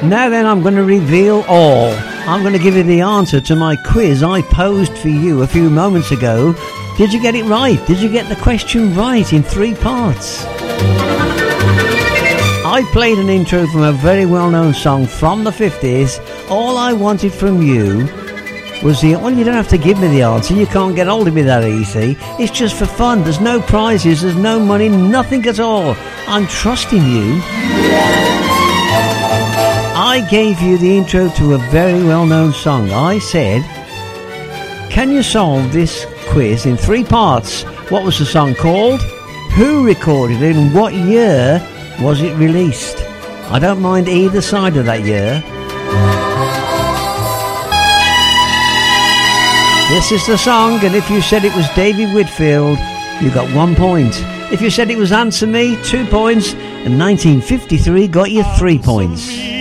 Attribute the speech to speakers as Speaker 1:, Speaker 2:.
Speaker 1: Now then, I'm going to reveal all. I'm going to give you the answer to my quiz I posed for you a few moments ago. Did you get it right? Did you get the question right in 3 parts? I played an intro from a very well-known song from the 50s. All I wanted from you was you don't have to give me the answer. You can't get hold of me that easy. It's just for fun. There's no prizes, there's no money, nothing at all. I'm trusting you. I gave you the intro to a very well-known song. I said, can you solve this quiz in 3 parts? What was the song called? Who recorded it? And what year was it released? I don't mind either side of that year. This is the song, and if you said it was David Whitfield, you got 1 point. If you said it was Answer Me, 2 points, and 1953 got you 3 points.